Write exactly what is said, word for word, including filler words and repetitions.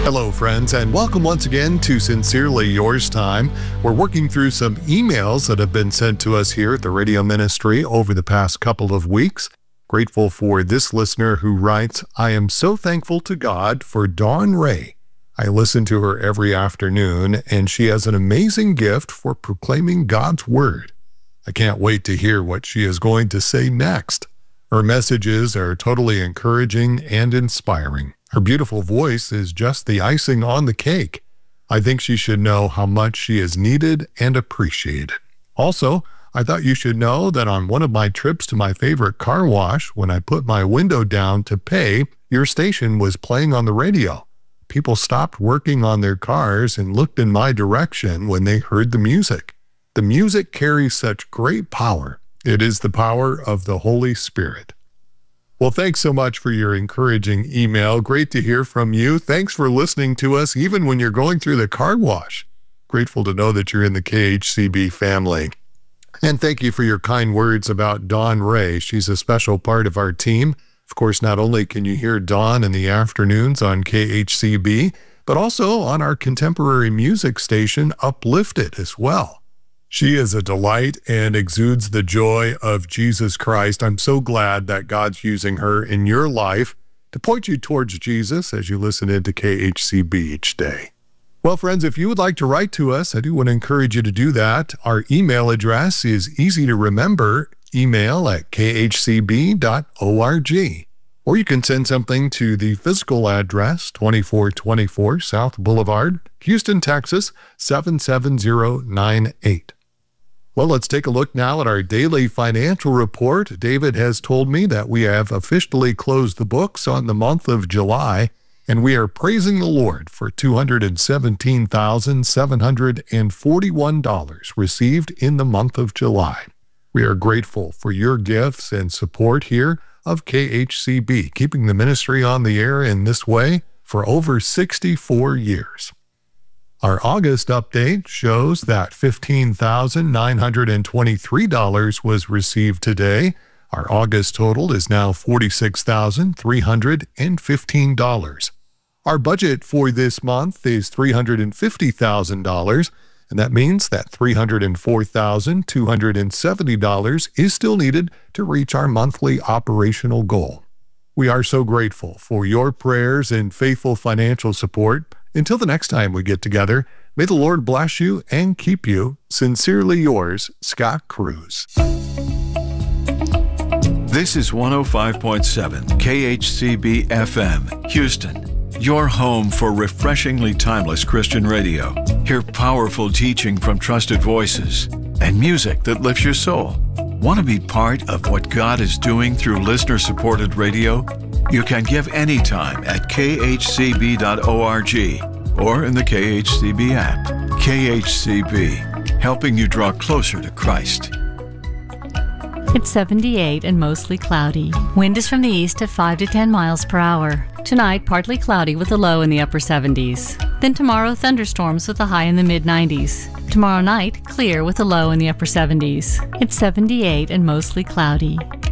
Hello, friends, and welcome once again to Sincerely Yours Time. We're working through some emails that have been sent to us here at the radio ministry over the past couple of weeks. Grateful for this listener who writes, I am so thankful to God for Dawn Ray. I listen to her every afternoon, and she has an amazing gift for proclaiming God's Word. I can't wait to hear what she is going to say next. Her messages are totally encouraging and inspiring. Her beautiful voice is just the icing on the cake. I think she should know how much she is needed and appreciated. Also, I thought you should know that on one of my trips to my favorite car wash, when I put my window down to pay, your station was playing on the radio. People stopped working on their cars and looked in my direction when they heard the music. The music carries such great power. It is the power of the Holy Spirit. Well, thanks so much for your encouraging email. Great to hear from you. Thanks for listening to us even when you're going through the car wash. Grateful to know that you're in the K H C B family. And thank you for your kind words about Dawn Ray. She's a special part of our team. Of course, not only can you hear Dawn in the afternoons on K H C B, but also on our contemporary music station, Uplifted, as well. She is a delight and exudes the joy of Jesus Christ. I'm so glad that God's using her in your life to point you towards Jesus as you listen into K H C B each day. Well, friends, if you would like to write to us, I do want to encourage you to do that. Our email address is easy to remember, email at k h c b dot org. Or you can send something to the physical address, twenty-four twenty-four South Boulevard, Houston, Texas, seven seven zero nine eight. Well, let's take a look now at our daily financial report. David has told me that we have officially closed the books on the month of July, and we are praising the Lord for two hundred seventeen thousand seven hundred forty-one dollars received in the month of July. We are grateful for your gifts and support here of K H C B, keeping the ministry on the air in this way for over sixty-four years. Our August update shows that fifteen thousand nine hundred twenty-three dollars was received today. Our August total is now forty-six thousand three hundred fifteen dollars. Our budget for this month is three hundred fifty thousand dollars, and that means that three hundred four thousand two hundred seventy dollars is still needed to reach our monthly operational goal. We are so grateful for your prayers and faithful financial support. Until the next time we get together, may the Lord bless you and keep you. Sincerely yours, Scott Cruz. This is one oh five point seven K H C B F M, Houston. Your home for refreshingly timeless Christian radio. Hear powerful teaching from trusted voices and music that lifts your soul. Want to be part of what God is doing through listener-supported radio? You can give anytime at k h c b dot org or in the K H C B app. K H C B, helping you draw closer to Christ. It's seventy-eight and mostly cloudy. Wind is from the east at five to ten miles per hour. Tonight, partly cloudy with a low in the upper seventies. Then tomorrow, thunderstorms with a high in the mid nineties. Tomorrow night, clear with a low in the upper seventies. It's seventy-eight and mostly cloudy.